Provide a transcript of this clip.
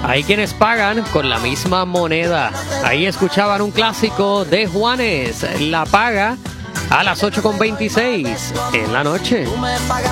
Hay quienes pagan con la misma moneda. Ahí escuchaban un clásico de Juanes, La Paga, a las 8:26 en la noche.